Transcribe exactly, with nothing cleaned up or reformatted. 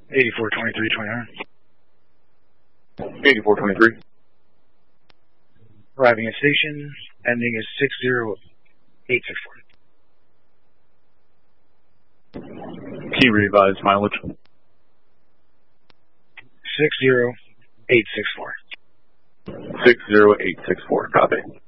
eighty-four twenty-three twenty-nine. eighty-four twenty-three. Arriving at station, ending is six zero eight six four. Key revised mileage. six zero eight six four. six zero eight six four, copy.